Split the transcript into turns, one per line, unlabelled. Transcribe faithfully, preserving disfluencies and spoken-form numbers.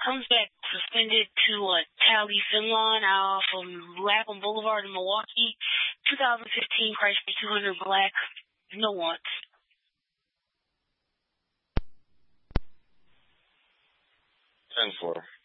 comes back suspended to uh, Tally Finlon out from Lapham Boulevard in Milwaukee. twenty fifteen Chrysler two hundred Black. No wants.
ten four.